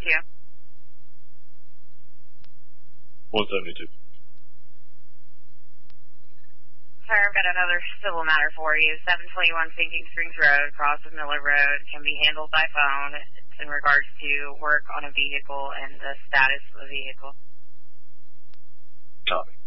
172. Sir, I've got another civil matter for you. 721 Sinking Springs Road, cross of Miller Road, can be handled by phone. It's in regards to work on a vehicle and the status of the vehicle. Copy.